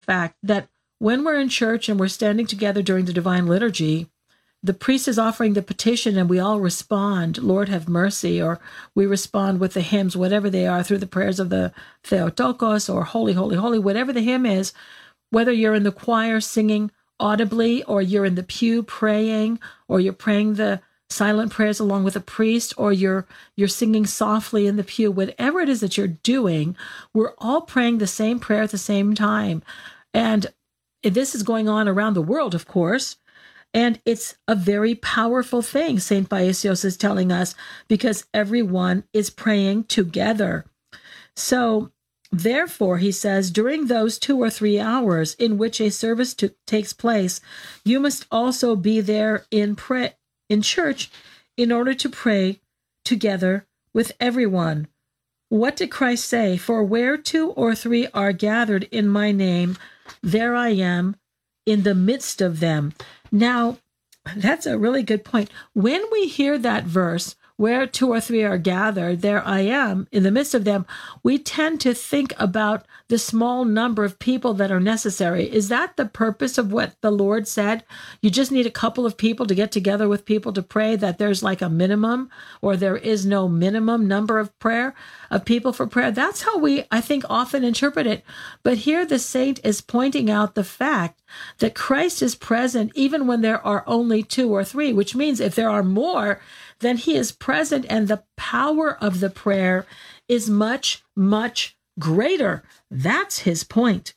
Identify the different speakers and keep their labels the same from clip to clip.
Speaker 1: fact that when we're in church and we're standing together during the divine liturgy, the priest is offering the petition and we all respond, Lord have mercy, or we respond with the hymns, whatever they are, through the prayers of the Theotokos or Holy, Holy, Holy, whatever the hymn is, whether you're in the choir singing audibly or you're in the pew praying or you're praying the silent prayers along with a priest or you're singing softly in the pew, whatever it is that you're doing, we're all praying the same prayer at the same time. And this is going on around the world, of course. And it's a very powerful thing, St. Paisios is telling us, because everyone is praying together. So, therefore, he says, during those 2 or 3 hours in which a service takes place, you must also be there in church in order to pray together with everyone. What did Christ say? For where 2 or 3 are gathered in my name, there I am in the midst of them. Now, that's a really good point. When we hear that verse, where 2 or 3 are gathered, there I am in the midst of them, we tend to think about the small number of people that are necessary. Is that the purpose of what the Lord said? You just need a couple of people to get together with people to pray, that there's like a minimum, or there is no minimum number of people for prayer. That's how we, I think, often interpret it. But here the saint is pointing out the fact that Christ is present even when there are only 2 or 3, which means if there are more, then he is present and the power of the prayer is much, much greater. That's his point.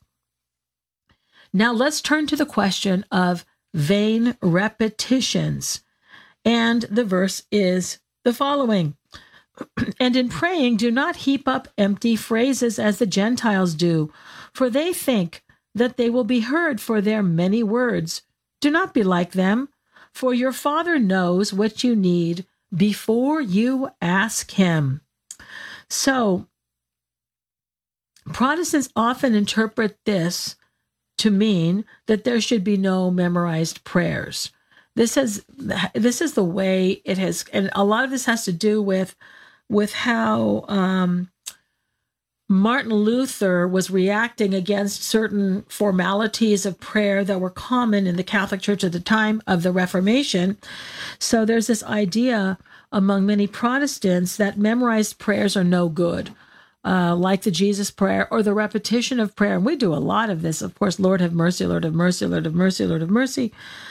Speaker 1: Now let's turn to the question of vain repetitions. And the verse is the following. And in praying, do not heap up empty phrases as the Gentiles do, for they think that they will be heard for their many words. Do not be like them, for your Father knows what you need before you ask him. So, Protestants often interpret this to mean that there should be no memorized prayers. This is the way it has, and a lot of this has to do with how Martin Luther was reacting against certain formalities of prayer that were common in the Catholic Church at the time of the Reformation. So there's this idea among many Protestants that memorized prayers are no good, like the Jesus prayer or the repetition of prayer. And we do a lot of this, of course, Lord have mercy, Lord have mercy, Lord have mercy, Lord have mercy.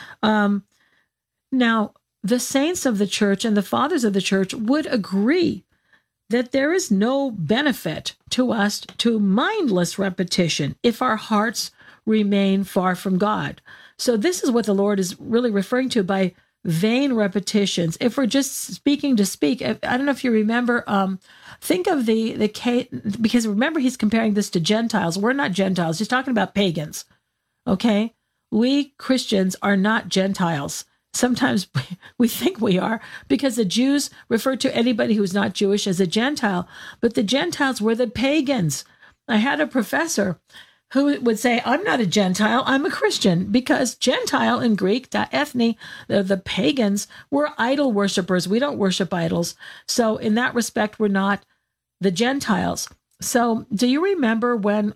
Speaker 1: Now, the saints of the church and the fathers of the church would agree that there is no benefit to us to mindless repetition if our hearts remain far from God. So this is what the Lord is really referring to by vain repetitions. If we're just speaking to speak, I don't know if you remember, think of the case, because remember he's comparing this to Gentiles. We're not Gentiles. He's talking about pagans, okay? We Christians are not Gentiles. Sometimes we think we are, because the Jews refer to anybody who's not Jewish as a Gentile, but the Gentiles were the pagans. I had a professor who would say, I'm not a Gentile, I'm a Christian, because Gentile in Greek, ta ethne, the pagans, were idol worshipers. We don't worship idols. So in that respect, we're not the Gentiles. So do you remember when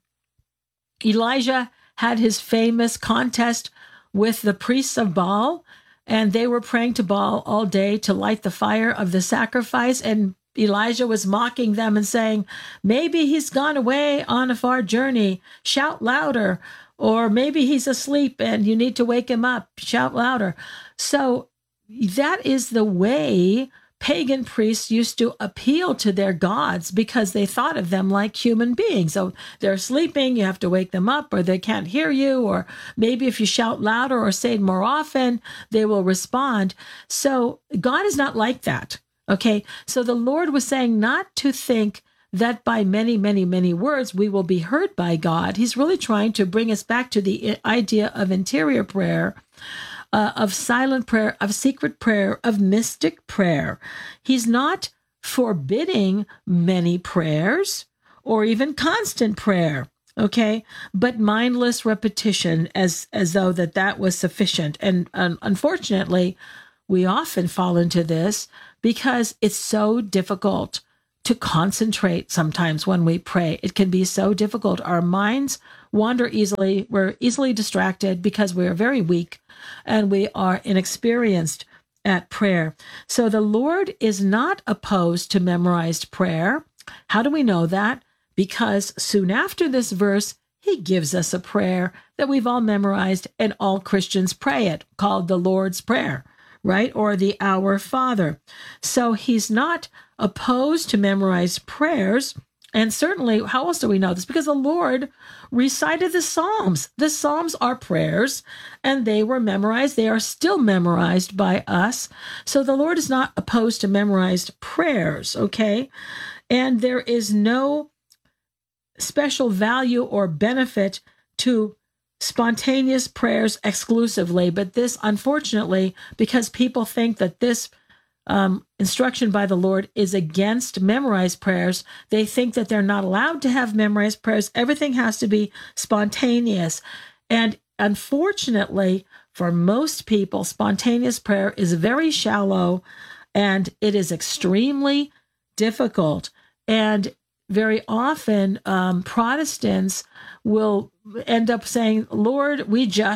Speaker 1: Elijah had his famous contest with the priests of Baal, and they were praying to Baal all day to light the fire of the sacrifice, and Elijah was mocking them and saying, maybe he's gone away on a far journey, shout louder, or maybe he's asleep and you need to wake him up, shout louder. So that is the way pagan priests used to appeal to their gods, because they thought of them like human beings. So they're sleeping, you have to wake them up, or they can't hear you, or maybe if you shout louder or say it more often, they will respond. So God is not like that, okay? So the Lord was saying not to think that by many, many, many words we will be heard by God. He's really trying to bring us back to the idea of interior prayer, of silent prayer, of secret prayer, of mystic prayer. He's not forbidding many prayers or even constant prayer, okay? But mindless repetition as though that was sufficient. And unfortunately, we often fall into this because it's so difficult to concentrate sometimes when we pray. It can be so difficult. Our minds wander easily. We're easily distracted because we are very weak and we are inexperienced at prayer. So the Lord is not opposed to memorized prayer. How do we know that? Because soon after this verse, he gives us a prayer that we've all memorized and all Christians pray it, called the Lord's Prayer, right? Or the Our Father. So he's not opposed to memorized prayers. And certainly, how else do we know this? Because the Lord recited the Psalms. The Psalms are prayers, and they were memorized. They are still memorized by us. So the Lord is not opposed to memorized prayers, okay? And there is no special value or benefit to spontaneous prayers exclusively. But this, unfortunately, because people think that this instruction by the Lord is against memorized prayers, they think that they're not allowed to have memorized prayers. Everything has to be spontaneous. And unfortunately, for most people, spontaneous prayer is very shallow and it is extremely difficult. And very often, Protestants will end up saying, Lord,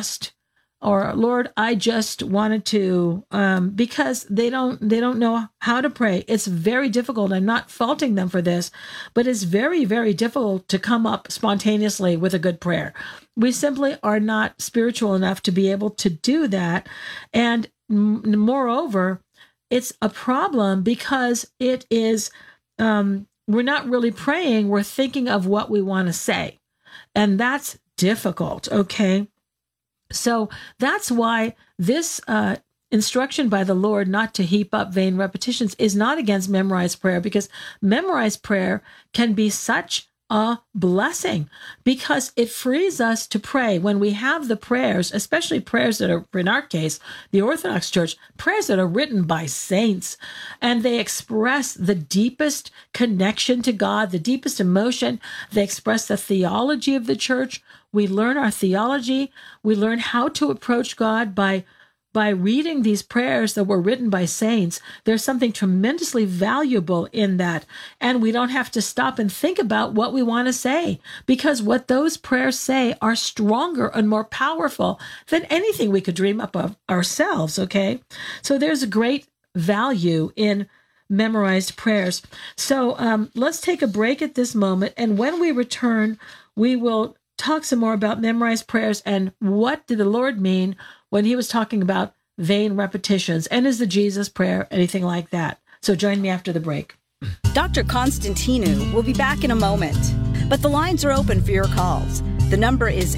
Speaker 1: or Lord, I just wanted to, because they don't know how to pray. It's very difficult. I'm not faulting them for this, but it's very, very difficult to come up spontaneously with a good prayer. We simply are not spiritual enough to be able to do that. And moreover, it's a problem because it is, we're not really praying. We're thinking of what we want to say. And that's difficult, okay? So that's why this instruction by the Lord not to heap up vain repetitions is not against memorized prayer, because memorized prayer can be such a blessing because it frees us to pray when we have the prayers, especially prayers that are, in our case, the Orthodox Church, prayers that are written by saints, and they express the deepest connection to God, the deepest emotion. They express the theology of the church. We learn our theology. We learn how to approach God by reading these prayers that were written by saints. There's something tremendously valuable in that. And we don't have to stop and think about what we want to say, because what those prayers say are stronger and more powerful than anything we could dream up of ourselves, okay? So there's a great value in memorized prayers. So let's take a break at this moment. And when we return, we will talk some more about memorized prayers and what did the Lord mean when he was talking about vain repetitions, and is the Jesus prayer anything like that? So join me after the break.
Speaker 2: Dr. Constantinou will be back in a moment, but the lines are open for your calls. The number is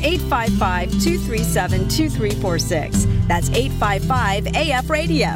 Speaker 2: 855-237-2346. That's 855-AF Radio.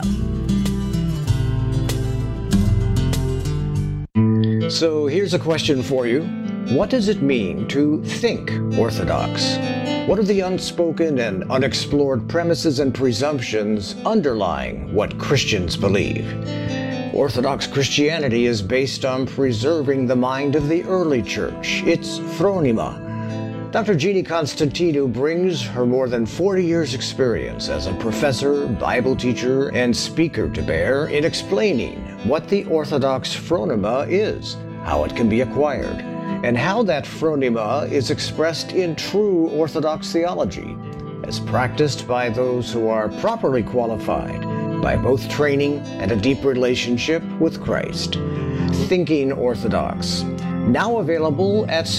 Speaker 3: So here's a question for you. What does it mean to think Orthodox? What are the unspoken and unexplored premises and presumptions underlying what Christians believe? Orthodox Christianity is based on preserving the mind of the early church, its phronima. Dr. Jeannie Constantinou brings her more than 40 years' experience as a professor, Bible teacher, and speaker to bear in explaining what the Orthodox phronima is, how it can be acquired, and how that phronima is expressed in true Orthodox theology, as practiced by those who are properly qualified by both training and a deep relationship with Christ. Thinking Orthodox, now available at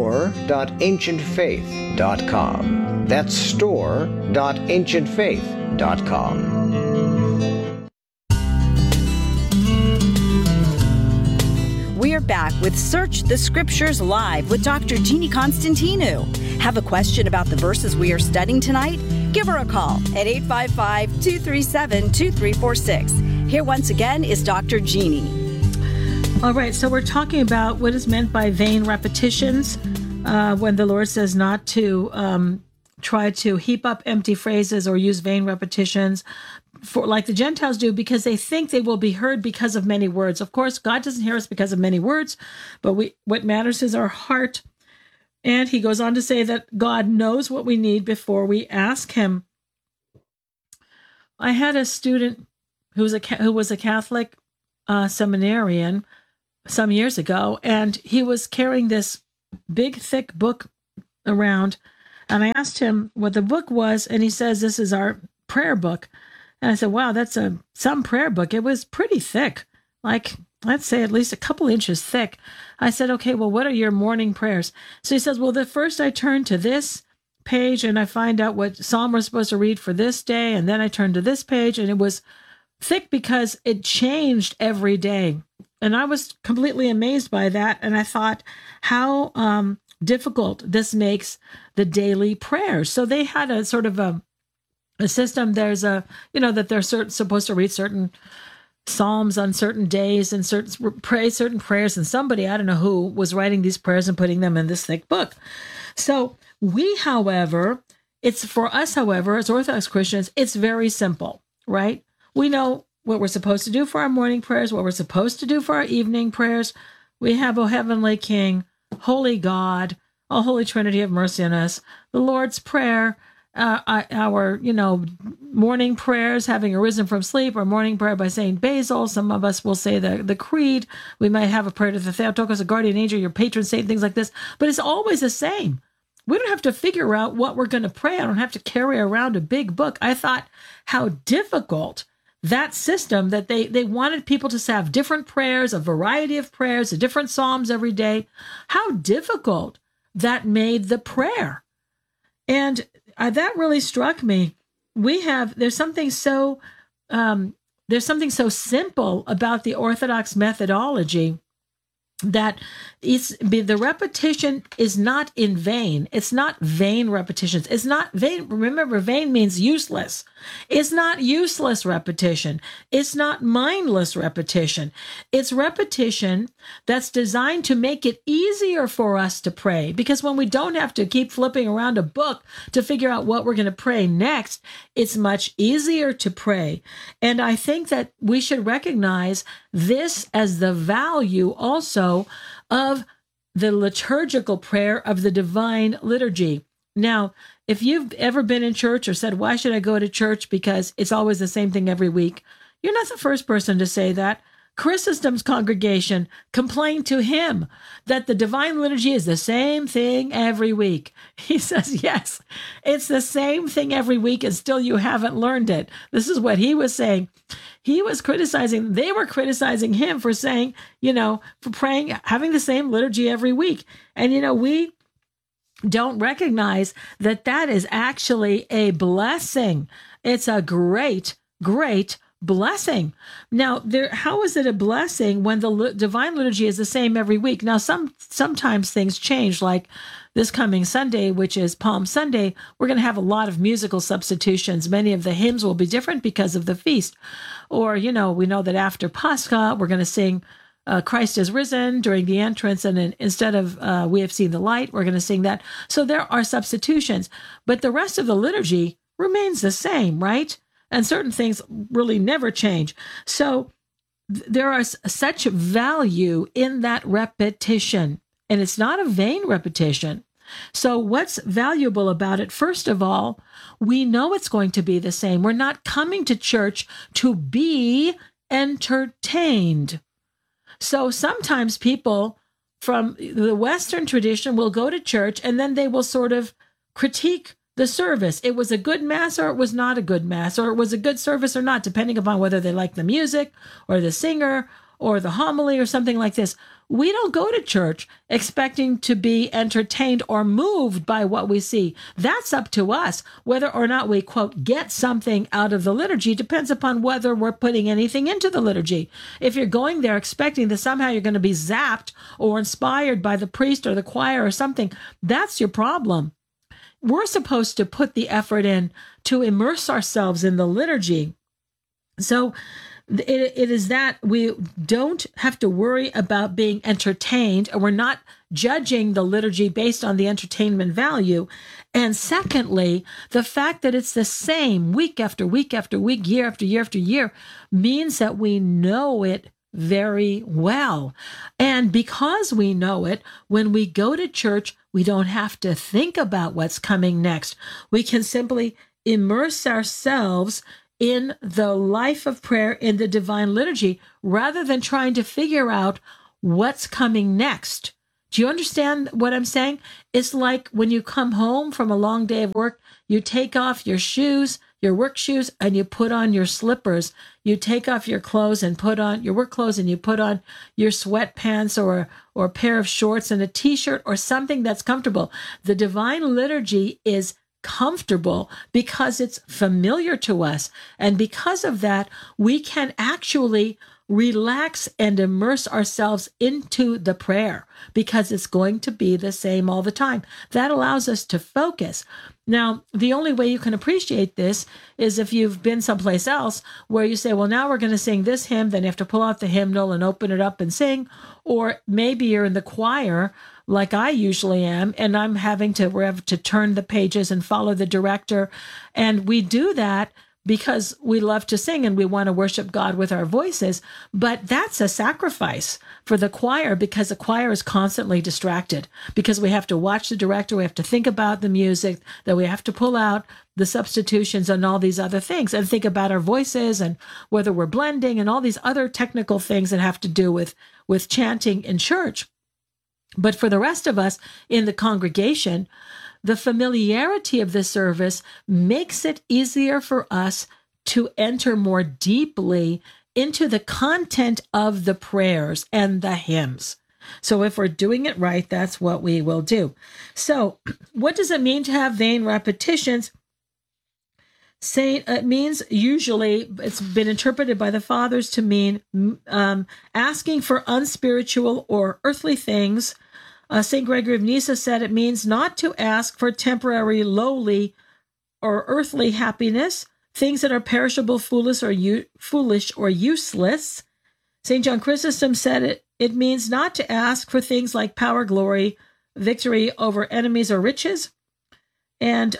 Speaker 3: store.ancientfaith.com. That's store.ancientfaith.com.
Speaker 2: We are back with Search the Scriptures Live with Dr. Jeannie Constantinou. Have a question about the verses we are studying tonight? Give her a call at 855-237-2346. Here once again is Dr. Jeannie.
Speaker 1: All right, so we're talking about what is meant by vain repetitions when the Lord says not to try to heap up empty phrases or use vain repetitions, for like the Gentiles do, because they think they will be heard because of many words. Of course, God doesn't hear us because of many words, but what matters is our heart. And he goes on to say that God knows what we need before we ask him. I had a student who was a Catholic seminarian some years ago, and he was carrying this big, thick book around, and I asked him what the book was, and he says, this is our prayer book. And I said, wow, that's some prayer book. It was pretty thick, like, let's say at least a couple inches thick. I said, okay, well, what are your morning prayers? So he says, well, the first I turn to this page and I find out what psalm we're supposed to read for this day. And then I turn to this page, and it was thick because it changed every day. And I was completely amazed by that. And I thought how difficult this makes the daily prayers. So they had a sort of a system. There's that they're supposed to read certain psalms on certain days and pray certain prayers. And somebody, I don't know who, was writing these prayers and putting them in this thick book. So it's for us, however, as Orthodox Christians, it's very simple, right? We know what we're supposed to do for our morning prayers, what we're supposed to do for our evening prayers. We have, O Heavenly King, Holy God, O Holy Trinity, have mercy on us. The Lord's Prayer, our morning prayers, having arisen from sleep, or morning prayer by Saint Basil. Some of us will say the Creed. We might have a prayer to the Theotokos, a guardian angel, your patron saint, things like this. But it's always the same. We don't have to figure out what we're going to pray. I don't have to carry around a big book. I thought how difficult that system, that they wanted people to have different prayers, a variety of prayers, different psalms every day, how difficult that made the prayer. And that really struck me. There's something so simple about the Orthodox methodology, that the repetition is not in vain. It's not vain repetitions. It's not vain. Remember, vain means useless. It's not useless repetition. It's not mindless repetition. It's repetition that's designed to make it easier for us to pray. Because when we don't have to keep flipping around a book to figure out what we're going to pray next, it's much easier to pray. And I think that we should recognize this as the value also of the liturgical prayer of the Divine Liturgy. Now, if you've ever been in church or said, why should I go to church because it's always the same thing every week? You're not the first person to say that. Chrysostom's congregation complained to him that the Divine Liturgy is the same thing every week. He says, yes, it's the same thing every week, and still you haven't learned it. This is what he was saying. They were criticizing him for saying, for praying, having the same liturgy every week. And, we don't recognize that is actually a blessing. It's a great, great blessing. Now, how is it a blessing when the Divine Liturgy is the same every week? Now, sometimes things change, like this coming Sunday, which is Palm Sunday, we're going to have a lot of musical substitutions. Many of the hymns will be different because of the feast. Or, we know that after Pascha, we're going to sing Christ is risen during the entrance, and instead of we have seen the light, we're going to sing that. So there are substitutions, but the rest of the liturgy remains the same, right? And certain things really never change. So there are such value in that repetition, and it's not a vain repetition. So what's valuable about it? First of all, we know it's going to be the same. We're not coming to church to be entertained. So sometimes people from the Western tradition will go to church and then they will sort of critique the service. It was a good mass or it was not a good mass, or it was a good service or not, depending upon whether they like the music or the singer or the homily or something like this. We don't go to church expecting to be entertained or moved by what we see. That's up to us. Whether or not we, quote, get something out of the liturgy depends upon whether we're putting anything into the liturgy. If you're going there expecting that somehow you're going to be zapped or inspired by the priest or the choir or something, that's your problem. We're supposed to put the effort in to immerse ourselves in the liturgy. So it is that we don't have to worry about being entertained, and we're not judging the liturgy based on the entertainment value. And secondly, the fact that it's the same week after week after week, year after year after year, means that we know it very well. And because we know it, when we go to church, we don't have to think about what's coming next. We can simply immerse ourselves in the life of prayer in the Divine Liturgy, rather than trying to figure out what's coming next Do you understand what I'm saying? It's like when you come home from a long day of work, you take off your shoes, your work shoes, and you put on your slippers. You take off your clothes and put on your work clothes, and you put on your sweatpants or a pair of shorts and a t-shirt or something that's comfortable. The divine liturgy is comfortable because it's familiar to us. And because of that, we can actually relax and immerse ourselves into the prayer because it's going to be the same all the time. That allows us to focus. Now, the only way you can appreciate this is if you've been someplace else where you say, well, now we're going to sing this hymn, then you have to pull out the hymnal and open it up and sing. Or maybe you're in the choir like I usually am, and I'm having to turn the pages and follow the director. And we do that because we love to sing and we want to worship God with our voices. But that's a sacrifice for the choir because the choir is constantly distracted because we have to watch the director, we have to think about the music, that we have to pull out the substitutions and all these other things and think about our voices and whether we're blending and all these other technical things that have to do with chanting in church. But for the rest of us in the congregation, the familiarity of the service makes it easier for us to enter more deeply into the content of the prayers and the hymns. So if we're doing it right, that's what we will do. So what does it mean to have vain repetitions? It means usually it's been interpreted by the fathers to mean asking for unspiritual or earthly things. St. Gregory of Nyssa said it means not to ask for temporary, lowly, or earthly happiness, things that are perishable, foolish, or useless. St. John Chrysostom said it means not to ask for things like power, glory, victory over enemies, or riches. And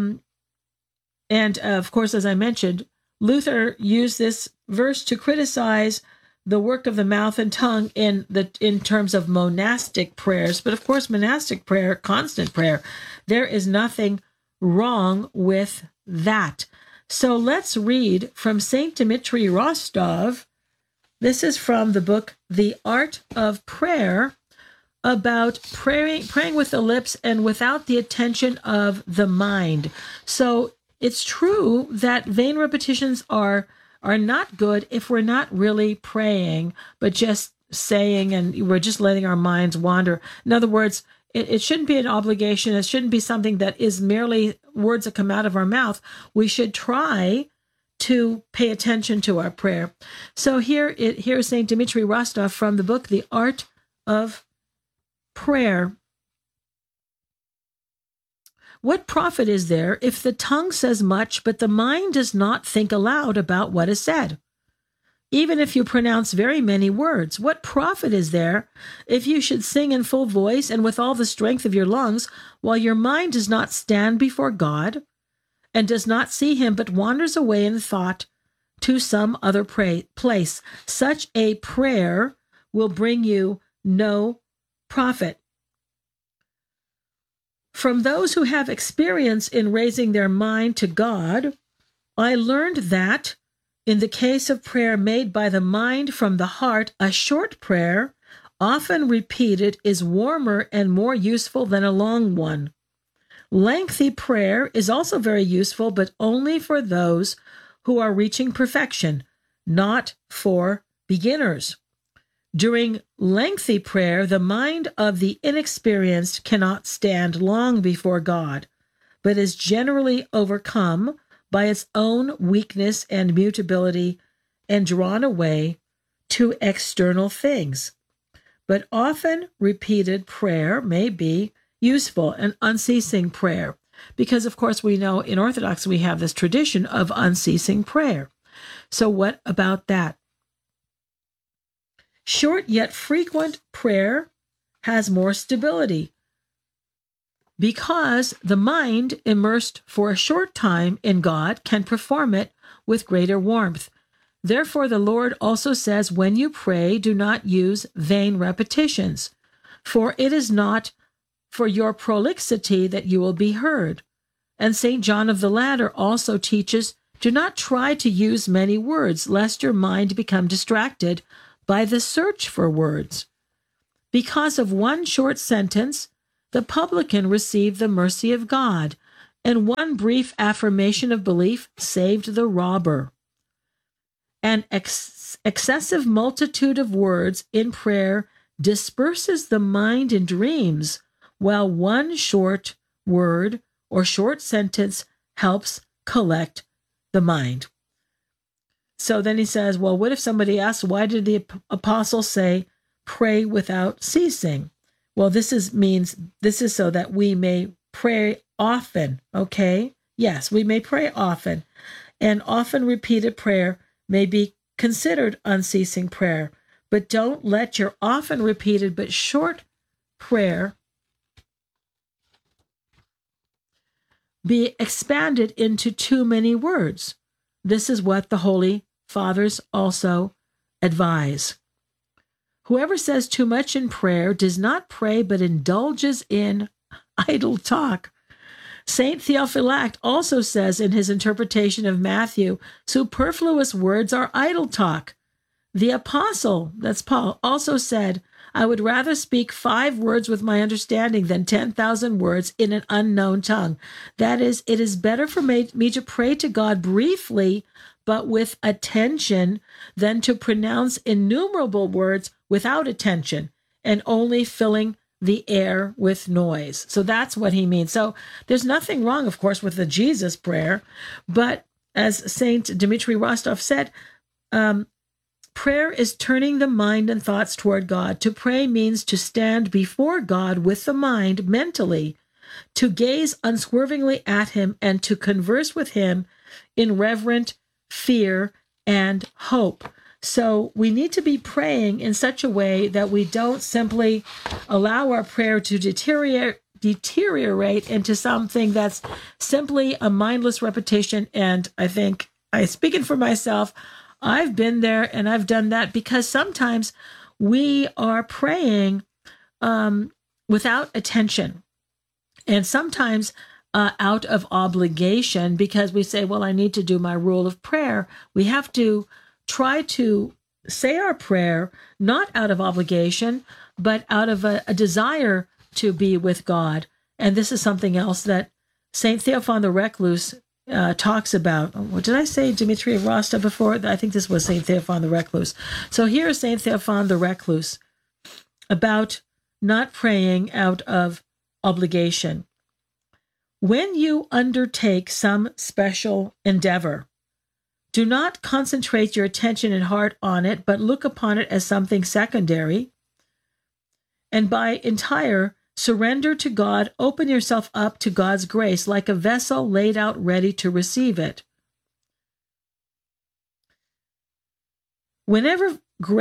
Speaker 1: of course, as I mentioned, Luther used this verse to criticize the work of the mouth and tongue in terms of monastic prayers. But of course, monastic prayer, constant prayer, there is nothing wrong with that. So let's read from St. Dmitri Rostov. This is from the book, The Art of Prayer, about praying with the lips and without the attention of the mind. So it's true that vain repetitions are not good if we're not really praying, but just saying and we're just letting our minds wander. In other words, it shouldn't be an obligation. It shouldn't be something that is merely words that come out of our mouth. We should try to pay attention to our prayer. So here's St. Dmitri Rostov from the book, The Art of Prayer. What profit is there if the tongue says much, but the mind does not think aloud about what is said? Even if you pronounce very many words, what profit is there if you should sing in full voice and with all the strength of your lungs, while your mind does not stand before God and does not see him, but wanders away in thought to some other place? Such a prayer will bring you no profit. From those who have experience in raising their mind to God, I learned that in the case of prayer made by the mind from the heart, a short prayer, often repeated, is warmer and more useful than a long one. Lengthy prayer is also very useful, but only for those who are reaching perfection, not for beginners. During lengthy prayer, the mind of the inexperienced cannot stand long before God, but is generally overcome by its own weakness and mutability and drawn away to external things. But often repeated prayer may be useful, and unceasing prayer, because of course we know in Orthodox we have this tradition of unceasing prayer. So what about that? Short yet frequent prayer has more stability because the mind immersed for a short time in God can perform it with greater warmth. Therefore, the Lord also says, when you pray, do not use vain repetitions, for it is not for your prolixity that you will be heard. And St. John of the Ladder also teaches, do not try to use many words, lest your mind become distracted by the search for words. Because of one short sentence, the publican received the mercy of God, and one brief affirmation of belief saved the robber. An excessive multitude of words in prayer disperses the mind in dreams, while one short word or short sentence helps collect the mind. So then he says, well, what if somebody asks, why did the apostle say, pray without ceasing? Well, this is so that we may pray often, okay? Yes, we may pray often. And often repeated prayer may be considered unceasing prayer. But don't let your often repeated but short prayer be expanded into too many words. This is what the Holy Fathers also advise. Whoever says too much in prayer does not pray but indulges in idle talk. Saint Theophylact also says in his interpretation of Matthew, superfluous words are idle talk. The apostle, that's Paul, also said, I would rather speak 5 words with my understanding than 10,000 words in an unknown tongue. That is, it is better for me to pray to God briefly, but with attention, than to pronounce innumerable words without attention and only filling the air with noise. So that's what he means. So there's nothing wrong, of course, with the Jesus prayer, but as Saint Dmitri Rostov said, prayer is turning the mind and thoughts toward God. To pray means to stand before God with the mind mentally, to gaze unswervingly at him, and to converse with him in reverent fear and hope. So we need to be praying in such a way that we don't simply allow our prayer to deteriorate into something that's simply a mindless repetition. And I think, speaking for myself, I've been there and I've done that, because sometimes we are praying without attention, and sometimes out of obligation, because we say, well, I need to do my rule of prayer. We have to try to say our prayer not out of obligation, but out of a desire to be with God. And this is something else that Saint Theophan the Recluse talks about. What did I say, Dmitri of Rostov before? I think this was Saint Theophan the Recluse. So here is Saint Theophan the Recluse about not praying out of obligation. When you undertake some special endeavor, do not concentrate your attention and heart on it, but look upon it as something secondary. And by entire surrender to God, open yourself up to God's grace like a vessel laid out ready to receive it. Whoever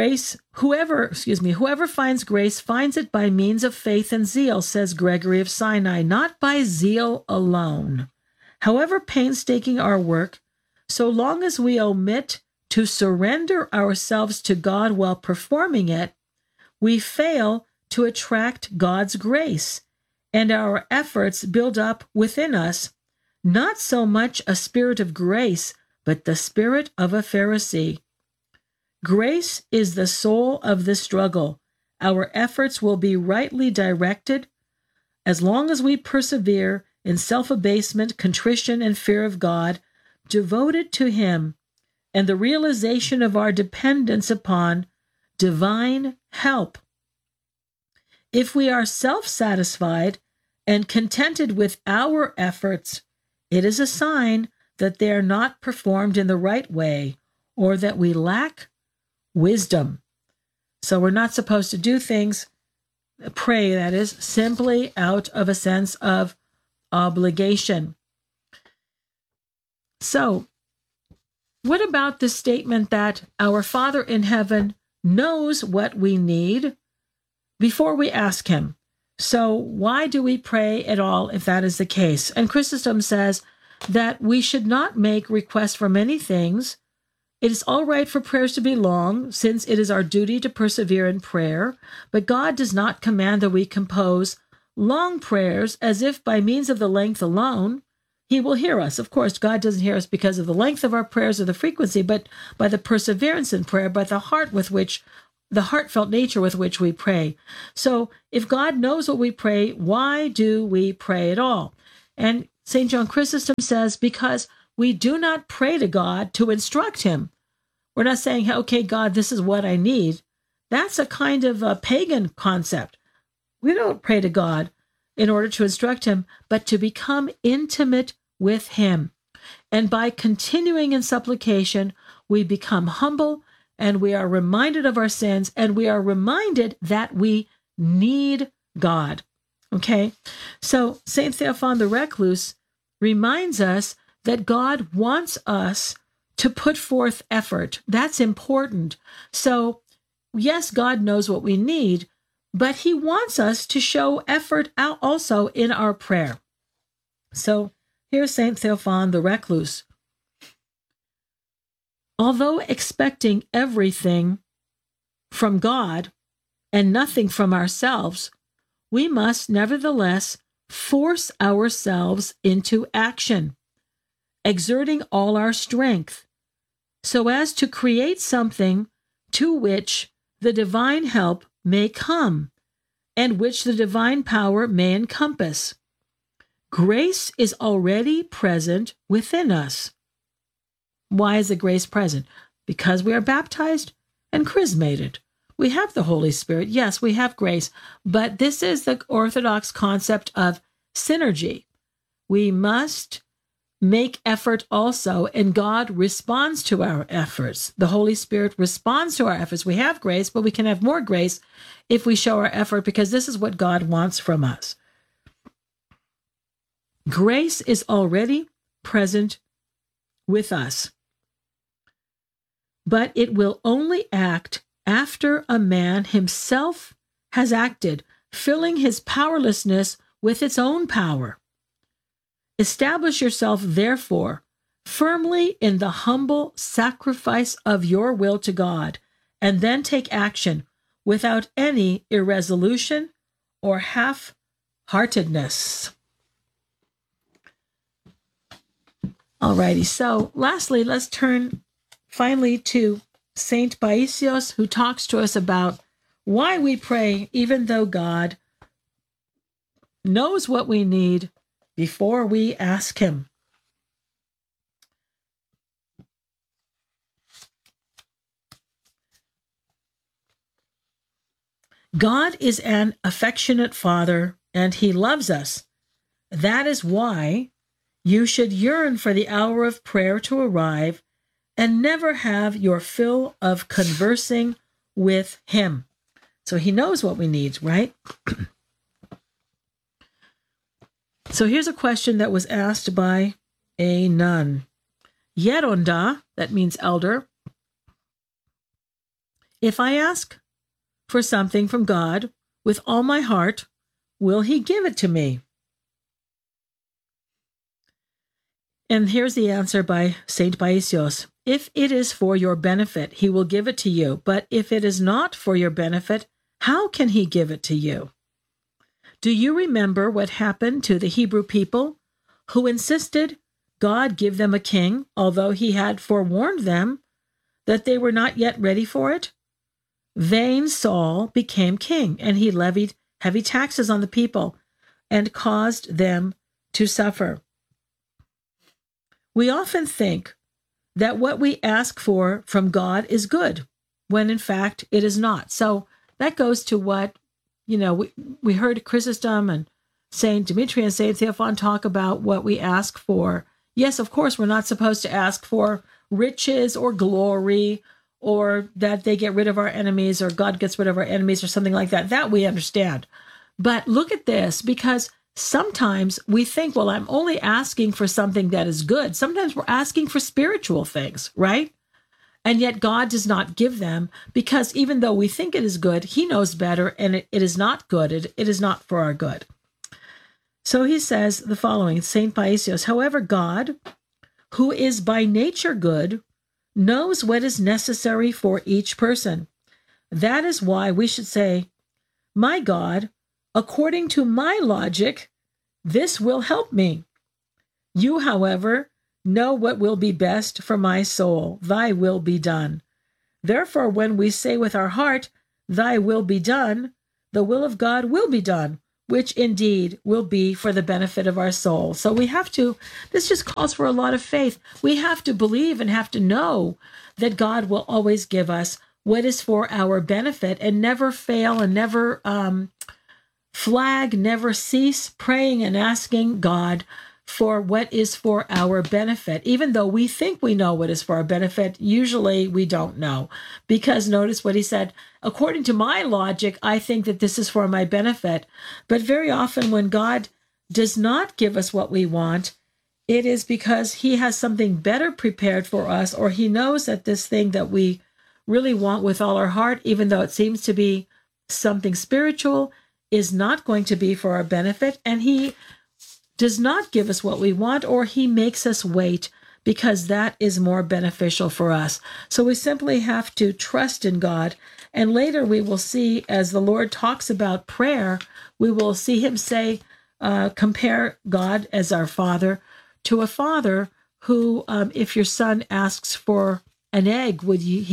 Speaker 1: finds grace finds it by means of faith and zeal, says Gregory of Sinai, not by zeal alone. However painstaking our work, so long as we omit to surrender ourselves to God while performing it, we fail to attract God's grace, and our efforts build up within us not so much a spirit of grace, but the spirit of a Pharisee. Grace is the soul of the struggle. Our efforts will be rightly directed as long as we persevere in self-abasement, contrition, and fear of God, devoted to Him, and the realization of our dependence upon divine help. If we are self-satisfied and contented with our efforts, it is a sign that they are not performed in the right way, or that we lack wisdom. So we're not supposed to do things, pray that is, simply out of a sense of obligation. So, what about the statement that our Father in heaven knows what we need before we ask Him? So why do we pray at all if that is the case? And Chrysostom says that we should not make requests for many things. It is all right for prayers to be long, since it is our duty to persevere in prayer, but God does not command that we compose long prayers as if by means of the length alone He will hear us. Of course, God doesn't hear us because of the length of our prayers or the frequency, but by the perseverance in prayer, by the heart with which the heartfelt nature with which we pray. So if God knows what we pray, why do we pray at all? And St. John Chrysostom says, because we do not pray to God to instruct him. We're not saying, okay, God, this is what I need. That's a kind of a pagan concept. We don't pray to God in order to instruct him, but to become intimate with him. And by continuing in supplication, we become humble, and we are reminded of our sins, and we are reminded that we need God. Okay? So St. Theophan the Recluse reminds us that God wants us to put forth effort. That's important. So, yes, God knows what we need, but he wants us to show effort out also in our prayer. So, here's St. Theophan the Recluse. Although expecting everything from God and nothing from ourselves, we must nevertheless force ourselves into action, exerting all our strength, so as to create something to which the divine help may come, and which the divine power may encompass. Grace is already present within us. Why is the grace present? Because we are baptized and chrismated. We have the Holy Spirit. Yes, we have grace, but this is the Orthodox concept of synergy. We must make effort also, and God responds to our efforts. The Holy Spirit responds to our efforts. We have grace, but we can have more grace if we show our effort, because this is what God wants from us. Grace is already present with us, but it will only act after a man himself has acted, filling his powerlessness with its own power. Establish yourself, therefore, firmly in the humble sacrifice of your will to God, and then take action without any irresolution or half-heartedness. Alrighty, so lastly, let's turn finally to Saint Paisios, who talks to us about why we pray even though God knows what we need before we ask him. God is an affectionate Father, and he loves us. That is why you should yearn for the hour of prayer to arrive and never have your fill of conversing with him. So he knows what we need, right? So here's a question that was asked by a nun. Yeronda, that means elder. If I ask for something from God with all my heart, will he give it to me? And here's the answer by Saint Paisios. If it is for your benefit, he will give it to you. But if it is not for your benefit, how can he give it to you? Do you remember what happened to the Hebrew people who insisted God give them a king, although he had forewarned them that they were not yet ready for it? Vain Saul became king, and he levied heavy taxes on the people and caused them to suffer. We often think that what we ask for from God is good, when in fact it is not. So that goes to what, we heard Chrysostom and Saint Dimitri and Saint Theophan talk about what we ask for. Yes, of course, we're not supposed to ask for riches or glory, or that they get rid of our enemies, or God gets rid of our enemies, or something like that. That we understand. But look at this, because sometimes we think, well, I'm only asking for something that is good. Sometimes we're asking for spiritual things, right? And yet God does not give them, because even though we think it is good, he knows better, and it is not good. It is not for our good. So he says the following, Saint Paisios, however, God, who is by nature good, knows what is necessary for each person. That is why we should say, my God, according to my logic, this will help me. You, however, know what will be best for my soul. Thy will be done. Therefore, when we say with our heart, thy will be done, the will of God will be done, which indeed will be for the benefit of our soul. So we have to, this just calls for a lot of faith. We have to believe and have to know that God will always give us what is for our benefit, and never fail, and never flag, never cease praying and asking God for what is for our benefit. Even though we think we know what is for our benefit, usually we don't know. Because notice what he said, according to my logic, I think that this is for my benefit. But very often when God does not give us what we want, it is because he has something better prepared for us, or he knows that this thing that we really want with all our heart, even though it seems to be something spiritual, is not going to be for our benefit. And he does not give us what we want, or he makes us wait because that is more beneficial for us. So we simply have to trust in God. And later we will see, as the Lord talks about prayer, we will see him say, compare God as our Father to a father who, if your son asks for an egg, would you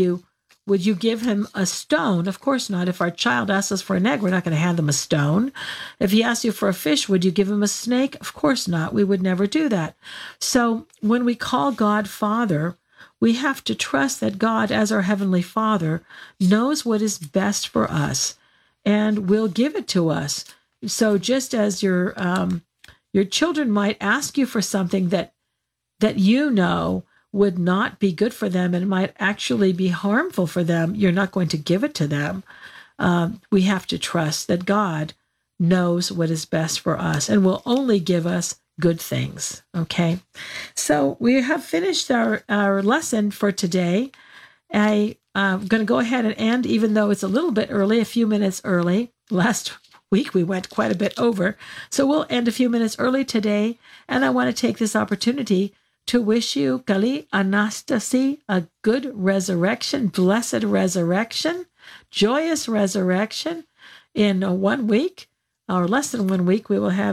Speaker 1: give him a stone? Of course not. If our child asks us for an egg, we're not going to hand them a stone. If he asks you for a fish, would you give him a snake? Of course not. We would never do that. So when we call God Father, we have to trust that God, as our Heavenly Father, knows what is best for us and will give it to us. So just as your children might ask you for something that you know would not be good for them and might actually be harmful for them, you're not going to give it to them. We have to trust that God knows what is best for us and will only give us good things. Okay. So we have finished our lesson for today. I'm going to go ahead and end, even though it's a little bit early, a few minutes early. Last week we went quite a bit over. So we'll end a few minutes early today. And I want to take this opportunity to wish you, Kali Anastasi, a good resurrection, blessed resurrection, joyous resurrection. In 1 week, or less than 1 week, we will have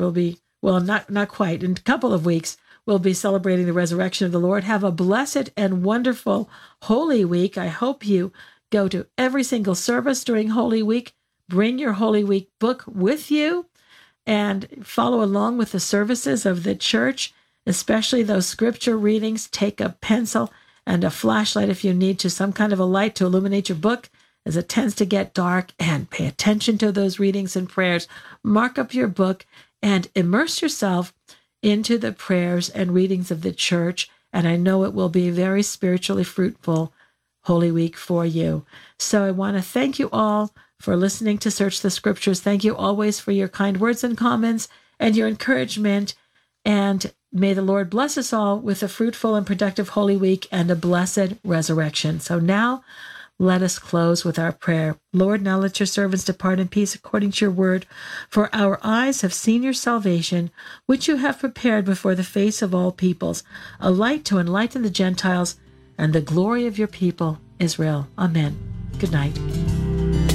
Speaker 1: not quite, in a couple of weeks, we'll be celebrating the resurrection of the Lord. Have a blessed and wonderful Holy Week. I hope you go to every single service during Holy Week. Bring your Holy Week book with you and follow along with the services of the church, especially those scripture readings. Take a pencil and a flashlight if you need to, some kind of a light to illuminate your book as it tends to get dark, and pay attention to those readings and prayers. Mark up your book and immerse yourself into the prayers and readings of the church. And I know it will be a very spiritually fruitful Holy Week for you. So I want to thank you all for listening to Search the Scriptures. Thank you always for your kind words and comments and your encouragement. And may the Lord bless us all with a fruitful and productive Holy Week and a blessed resurrection. So now let us close with our prayer. Lord, now let your servants depart in peace according to your word. For our eyes have seen your salvation, which you have prepared before the face of all peoples, a light to enlighten the Gentiles and the glory of your people, Israel. Amen. Good night.